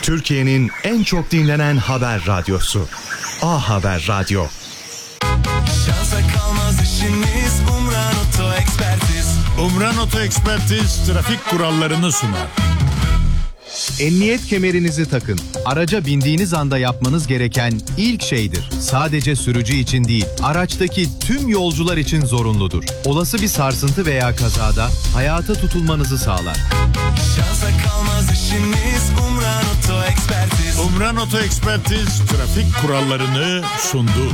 Türkiye'nin en çok dinlenen haber radyosu. A Haber Radyo. Şansa kalmaz işimiz, Umran Oto Ekspertiz. Umran Oto Ekspertiz trafik kurallarını sunar. Emniyet kemerinizi takın. Araca bindiğiniz anda yapmanız gereken ilk şeydir. Sadece sürücü için değil, araçtaki tüm yolcular için zorunludur. Olası bir sarsıntı veya kazada hayata tutulmanızı sağlar. Şansa kalmaz işimiz, Umran Oto Ekspertiz. Umran Oto Ekspertiz trafik kurallarını sundu.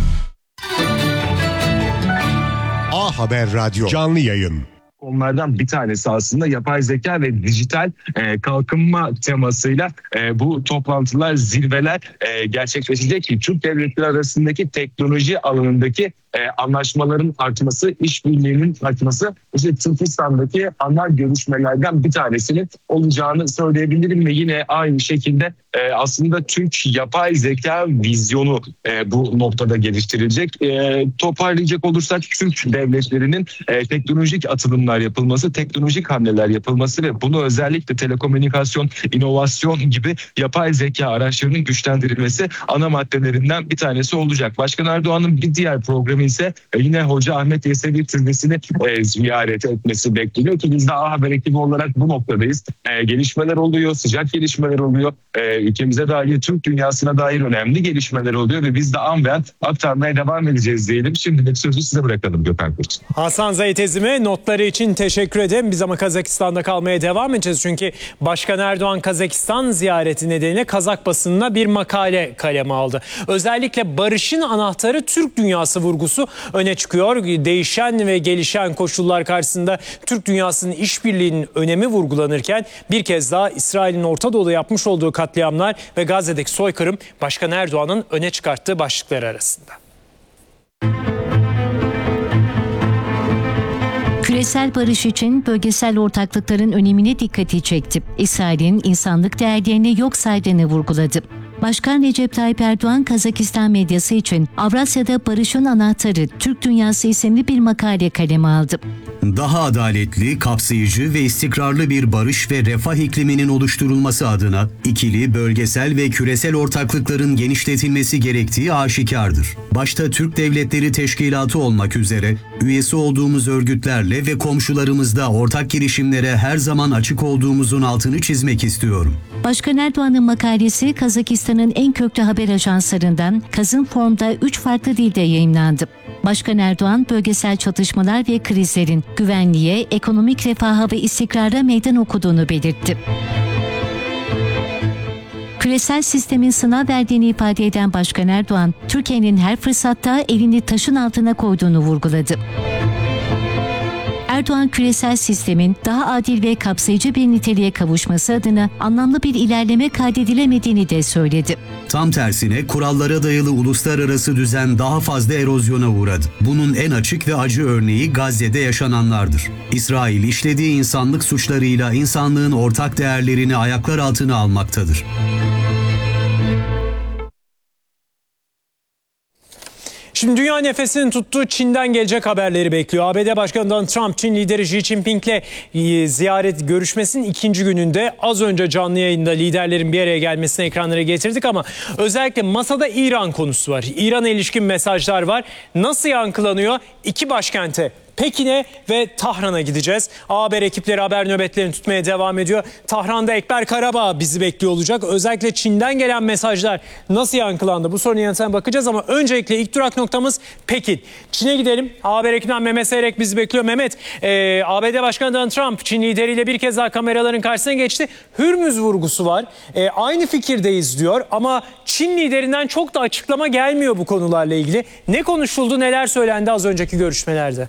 A Haber Radyo canlı yayın. Onlardan bir tanesi aslında yapay zeka ve dijital kalkınma temasıyla bu toplantılar, zirveler gerçekleşecek ki Türk devletleri arasındaki teknoloji alanındaki anlaşmaların artması, işbirliğinin artması işte Türkistan'daki ana görüşmelerden bir tanesinin olacağını söyleyebilirim ve yine aynı şekilde aslında Türk yapay zeka vizyonu bu noktada geliştirilecek. Toparlayacak olursak Türk devletlerinin teknolojik atılımlar yapılması, teknolojik hamleler yapılması ve bunu özellikle telekomünikasyon, inovasyon gibi yapay zeka araçlarının güçlendirilmesi ana maddelerinden bir tanesi olacak. Başkan Erdoğan'ın bir diğer programı ise yine Hoca Ahmet Yesevi Türbesi'ni ziyaret etmesi bekleniyor ki biz de A Haber ekibi olarak bu noktadayız. Gelişmeler oluyor, sıcak gelişmeler oluyor. Ülkemize dair, Türk dünyasına dair önemli gelişmeler oluyor ve biz de an be an aktarmaya devam edeceğiz diyelim. Şimdilik sözü size bırakalım Gökhan Kurt. Hasan Zaytezim'e notları için teşekkür ederim. Biz ama Kazakistan'da kalmaya devam edeceğiz. Çünkü Başkan Erdoğan Kazakistan ziyareti nedeniyle Kazak basınına bir makale kaleme aldı. Özellikle barışın anahtarı Türk dünyası vurgusu öne çıkıyor. Değişen ve gelişen koşullar karşısında Türk dünyasının işbirliğinin önemi vurgulanırken bir kez daha İsrail'in Orta Doğu'da yapmış olduğu katliamlar ve Gazze'deki soykırım Başkan Erdoğan'ın öne çıkarttığı başlıklar arasında. Küresel barış için bölgesel ortaklıkların önemine dikkati çekti. İsrail'in insanlık değerlerini yok saydığını vurguladı. Başkan Recep Tayyip Erdoğan, Kazakistan medyası için Avrasya'da Barışın Anahtarı Türk Dünyası isimli bir makale kaleme aldı. Daha adaletli, kapsayıcı ve istikrarlı bir barış ve refah ikliminin oluşturulması adına ikili, bölgesel ve küresel ortaklıkların genişletilmesi gerektiği aşikardır. Başta Türk Devletleri Teşkilatı olmak üzere üyesi olduğumuz örgütlerle ve komşularımızda ortak girişimlere her zaman açık olduğumuzun altını çizmek istiyorum. Başkan Erdoğan'ın makalesi Kazakistan'ın en köklü haber ajanslarından Kazınform'da 3 farklı dilde yayımlandı. Başkan Erdoğan, bölgesel çatışmalar ve krizlerin güvenliğe, ekonomik refaha ve istikrara meydan okuduğunu belirtti. Küresel sistemin sınav verdiğini ifade eden Başkan Erdoğan, Türkiye'nin her fırsatta elini taşın altına koyduğunu vurguladı. Erdoğan, küresel sistemin daha adil ve kapsayıcı bir niteliğe kavuşması adına anlamlı bir ilerleme kaydedilemediğini de söyledi. Tam tersine kurallara dayalı uluslararası düzen daha fazla erozyona uğradı. Bunun en açık ve acı örneği Gazze'de yaşananlardır. İsrail işlediği insanlık suçlarıyla insanlığın ortak değerlerini ayaklar altına almaktadır. Şimdi dünya nefesini tuttu, Çin'den gelecek haberleri bekliyor. ABD Başkanı Donald Trump, Çin lideri Xi Jinping'le ziyaret görüşmesinin ikinci gününde az önce canlı yayında liderlerin bir araya gelmesini ekranlara getirdik ama özellikle masada İran konusu var. İran'a ilişkin mesajlar var. Nasıl yankılanıyor? İki başkente, Pekin'e ve Tahran'a gideceğiz. Haber ekipleri haber nöbetlerini tutmaya devam ediyor. Tahran'da Ekber Karabağ bizi bekliyor olacak. Özellikle Çin'den gelen mesajlar nasıl yankılandı? Bu sorunun yanıtına bakacağız ama öncelikle ilk durak noktamız Pekin. Çin'e gidelim. Haber ekibinden Mehmet Seyrek bizi bekliyor. Mehmet, ABD Başkanı Donald Trump Çin lideriyle bir kez daha kameraların karşısına geçti. Hürmüz vurgusu var. Aynı fikirdeyiz diyor ama Çin liderinden çok da açıklama gelmiyor bu konularla ilgili. Ne konuşuldu, neler söylendi az önceki görüşmelerde?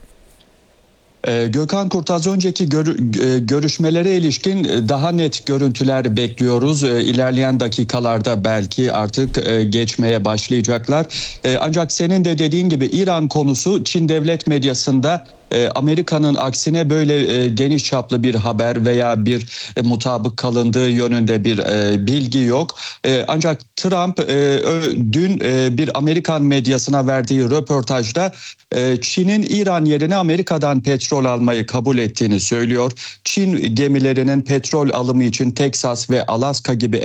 Gökhan Kurt, az önceki görüşmelere ilişkin daha net görüntüler bekliyoruz. İlerleyen dakikalarda belki artık geçmeye başlayacaklar. Ancak senin de dediğin gibi İran konusu Çin devlet medyasında Amerika'nın aksine böyle geniş çaplı bir haber veya bir mutabık kalındığı yönünde bir bilgi yok. Ancak Trump dün bir Amerikan medyasına verdiği röportajda Çin'in İran yerine Amerika'dan petrol almayı kabul ettiğini söylüyor. Çin gemilerinin petrol alımı için Teksas ve Alaska gibi